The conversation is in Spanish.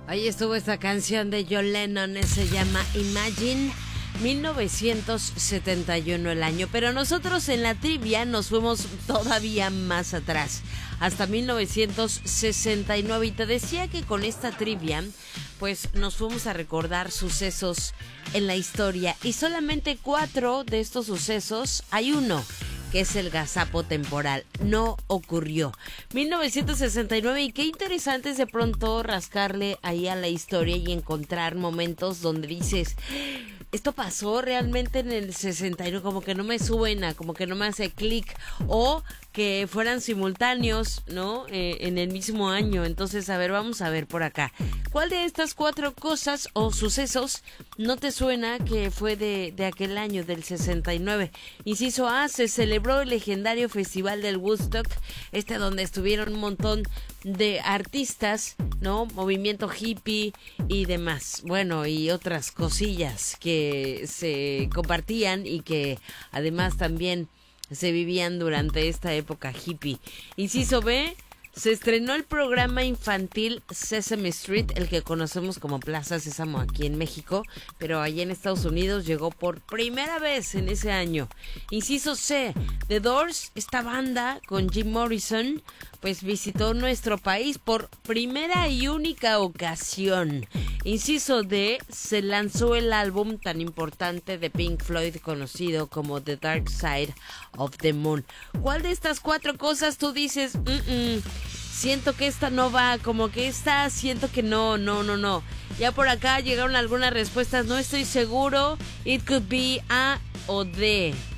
Ahí estuvo esta canción de John Lennon, se llama Imagine, 1971 el año. Pero nosotros en la trivia nos fuimos todavía más atrás, hasta 1969. Y te decía que con esta trivia, pues nos fuimos a recordar sucesos en la historia. Y solamente 4 de estos sucesos, hay uno que es el gazapo temporal. No ocurrió. 1969, y qué interesante es de pronto rascarle ahí a la historia y encontrar momentos donde dices, esto pasó realmente en el 69, como que no me suena, como que no me hace clic, o que fueran simultáneos, ¿no? En el mismo año. Entonces, a ver, vamos a ver por acá. ¿Cuál de estas 4 cosas o sucesos no te suena que fue de aquel año, del 69? Inciso A, se celebró el legendario Festival del Woodstock, donde estuvieron un montón de artistas, ¿no? Movimiento hippie y demás. Bueno, y otras cosillas que se compartían y que además también se vivían durante esta época hippie. Inciso B, se estrenó el programa infantil Sesame Street, el que conocemos como Plaza Sésamo aquí en México, pero allá en Estados Unidos llegó por primera vez en ese año. Inciso C, The Doors, esta banda con Jim Morrison, pues visitó nuestro país por primera y única ocasión. Inciso D, se lanzó el álbum tan importante de Pink Floyd conocido como The Dark Side of the Moon. ¿Cuál de estas 4 cosas tú dices, siento que esta no va, como que esta siento que no? Ya por acá llegaron algunas respuestas, no estoy seguro. It could be A o D.